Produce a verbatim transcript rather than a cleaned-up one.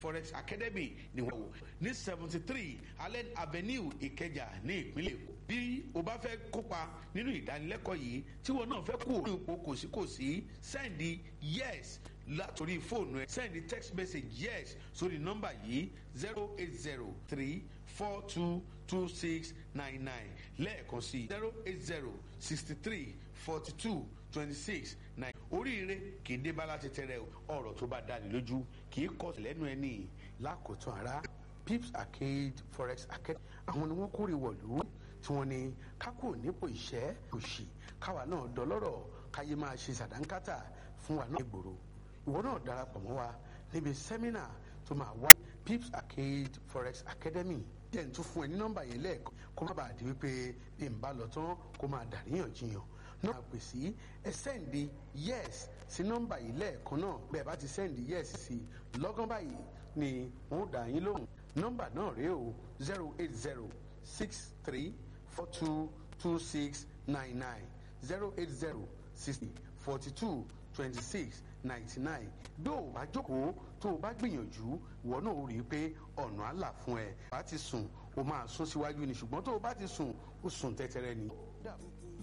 Forex Academy ni wọ́n wò ní seventy three Allen Avenue Ìkẹjà ní ìpínlẹ̀ Èkó. Bí o bá fẹ́ kópa nínú ìdánilẹ́kọ̀ọ́ yìí tí wọn náà fẹ́ kú orí ipò kòsíkòsí sẹ́ndì yes látòrí fóònù ẹ sẹ́ndì text message yes sórí nọ́mbà yìí zero eight zero three four two two six nine nine lẹ́ẹ̀kan sí zero eight zero sixty three forty two twenty six nine. Oríire kì í dé bá láti tẹrẹ ọ̀rọ̀ tó bá dáni lójú kì í kọ lẹ́nu ẹni lákòótán ara Pips Arcade Forex Academy àwọn ni wọ́n kórè wọ̀lú tí wọ́n ní kákò nípò ìṣẹ́ òṣì káwa náà dọlọ́rọ̀ káyé máa ṣe sàdánkátà fún wa náà ìgboro. Ìwọ náà darapọ̀ mọ́ wa níbi sẹ́mínà tó máa wá Pips Arcade Forex Academy. Jẹ́ n tún fún ẹ ní nọ́mbà yẹn lẹ́ẹ̀kan kó má bàa di wípé bí n bá lọ tán kó máa dàríyànjiyàn náà pè sí ẹ sẹ́ǹdì yes sí nọ́mbà yìí lẹ́ẹ̀kan náà bẹ́ẹ̀ bá ti sẹ́ǹdì yes sí lọ́gán báyìí ni wọ́n dà yín lóhùn. Nọ́mbà náà rèé o zero eight zero six three four two two six nine nine zero eight zero sixty forty two twenty six ninety nine. Bí o bá jókòó tó o bá gbìyànjú ìwọ náà ó rí i pé ọ̀nà àlà fún ẹ bá ti sùn o máa sún síwájú ni ṣùgbọ́n tó o bá ti sùn o sùn tẹ́tẹ́rẹ́ ni.